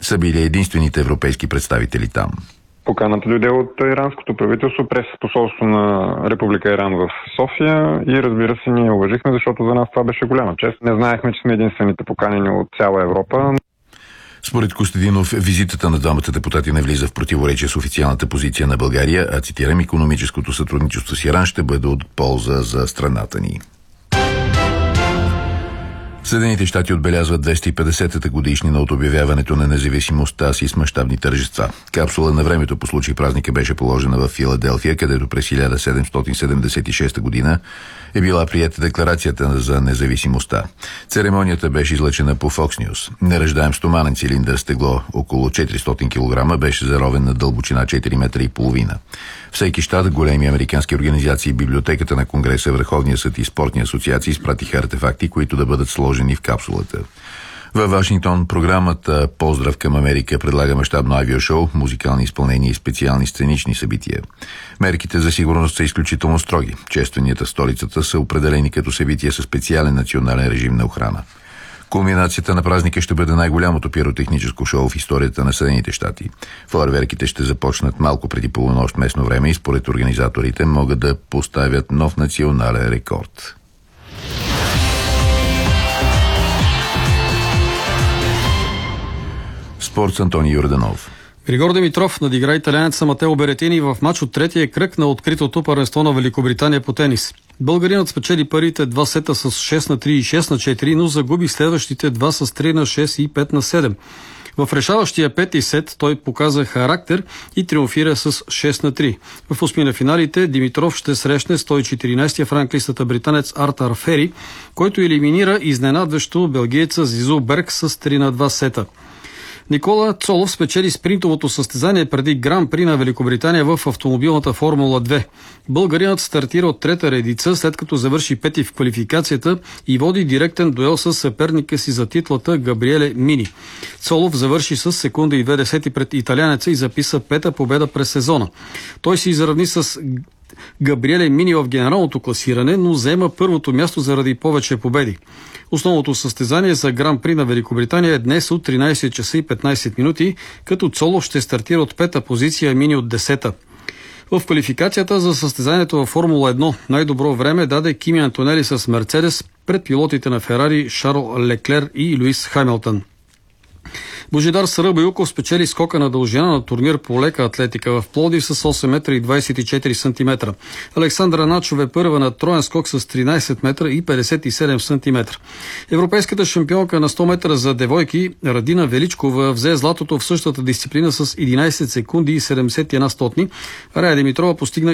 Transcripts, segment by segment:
са били единствените европейски представители там. Поканата дойде от иранското правителство през посолство на Република Иран в София и разбира се, ние уважихме, защото за нас това беше голяма чест. Не знаехме, че сме единствените поканени от цяла Европа. Според Костадинов, визитата на двамата депутати не влиза в противоречие с официалната позиция на България, а цитирам, икономическото сътрудничество с Иран ще бъде от полза за страната ни. Съединените щати отбелязват 250-та годишнина от обявяването на независимостта си с мащабни тържества. Капсула на времето по случай празника беше положена в Филаделфия, където през 1776 година е била приета декларацията за независимостта. Церемонията беше излъчена по Fox News. Неръждаем стоманен цилиндър с тегло около 400 кг беше заровен на дълбочина 4,5 метра. Всеки щат, големи американски организации, библиотеката на Конгреса, Върховния съд и спортни асоциации изпратиха артефакти, които да бъдат сложени в капсулата. Във Вашингтон програмата "Поздрав към Америка" предлага мащабно авиошоу, музикални изпълнения и специални сценични събития. Мерките за сигурност са изключително строги. Честванията в столицата са определени като събития със специален национален режим на охрана. Кулминацията на празника ще бъде най-голямото пиротехническо шоу в историята на Съединените щати. Фойерверките ще започнат малко преди полунощ местно време и според организаторите могат да поставят нов национален рекорд. Спорт с Антони Йорданов. Григор Димитров надигра италианеца Матео Беретини в мач от третия кръг на откритото първенство на Великобритания по тенис. Българинът спечели първите два сета с 6-3 и 6-4, но загуби следващите два с 3-6 и 5-7. В решаващия пети сет той показа характер и триумфира с 6-3. В осминафиналите Димитров ще срещне 114-я в ранглистата британец Артур Фери, който елиминира изненадващо белгиеца Зизу Берг с 3-2 сета. Никола Цолов спечели спринтовото състезание преди Гран-при на Великобритания в автомобилната Формула 2. Българинът стартира от трета редица, след като завърши пети в квалификацията и води директен дуел с съперника си за титлата Габриеле Мини. Цолов завърши с секунда и 2 пред италянеца и записа пета победа през сезона. Той се изравни с Габриеле Мини в генералното класиране, но заема първото място заради повече победи. Основното състезание за Гран-при на Великобритания е днес от 13 часа и 15 минути, като Цолов ще стартира от пета позиция, Мини от 10-та. В квалификацията за състезанието във Формула 1 най-добро време даде Кими Антонели с Мерцедес пред пилотите на Ферари Шарл Леклер и Луис Хамилтън. Божидар Сарабаюков спечели скока на дължина на турнир по лека атлетика в Пловдив с 8 метра и 24 см. Александра Начов е първа на троен скок с 13 метра и 57 см. Европейската шампионка на 100 метра за девойки Радина Величкова взе златото в същата дисциплина с 11 секунди и 71 стотни. Рая Димитрова постигна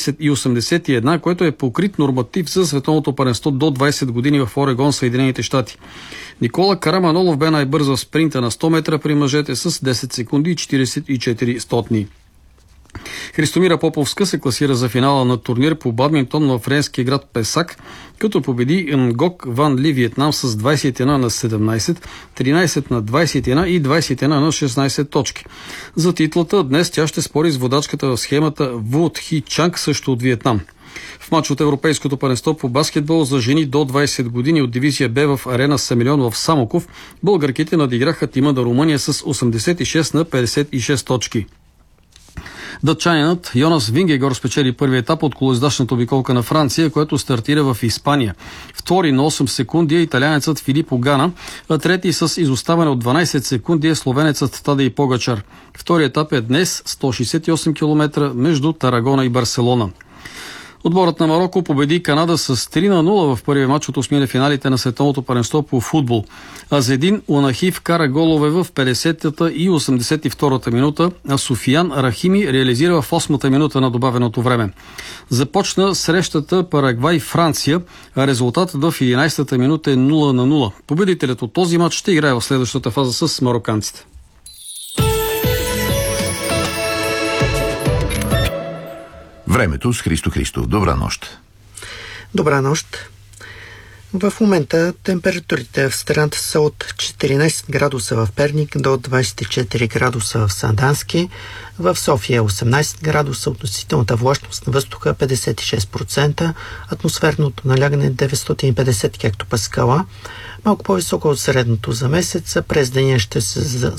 11,81, което е покрит норматив за световното първенство до 20 години в Орегон, Съединените щати. Никола Караманолов бе най-бърз в спринта на 100 метра при мъжете с 10 секунди и 44 стотни. Христомира Поповска се класира за финала на турнир по бадминтон на френския град Песак, като победи Нгок Ван Ли Виетнам с 21 на 17, 13 на 21 и 21 на 16 точки. За титлата днес тя ще спори с водачката в схемата Ву Тхи Чанг, също от Виетнам. В мач от Европейското първенство по баскетбол за жени до 20 години от дивизия Б в арена Самилион в Самоков, българките надиграха тима на Румъния с 86 на 56 точки. Датчанинът Йонас Вингегор спечели първи етап от колоездачната обиколка на Франция, което стартира в Испания. Втори на 8 секунди е италианецът Филипо Гана, а трети с изоставане от 12 секунди е словенецът Тадей Погачар. Втори етап е днес 168 км между Тарагона и Барселона. Отборът на Мароко победи Канада с 3-0 в първия матч от осмина финалите на световното първенство по футбол. Азедин Унахи вкара голове в 50-та и 82-та минута, а Суфиян Рахими реализира в 8-та минута на добавеното време. Започна срещата Парагвай-Франция, а резултатът в 11-та минута е 0-0. Победителят от този матч ще играе в следващата фаза с мароканците. Времето с Христо Христов. Добра нощ. Добра нощ. В момента температурите в страната са от 14 градуса в Перник до 24 градуса в Сандански. В София 18 градуса, относителната влажност на въздуха 56%, атмосферното налягане 950 хектопаскала, малко по-високо от средното за месеца. През деня ще се